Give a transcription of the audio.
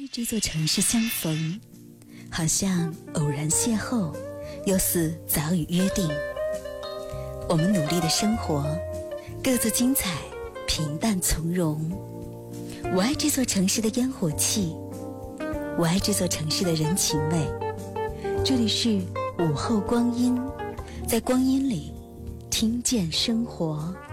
这座城市相逢，好像偶然邂逅，又似早已约定。我们努力的生活，各自精彩，平淡从容。我爱这座城市的烟火气，我爱这座城市的人情味。这里是午后光阴，在光阴里听见生活。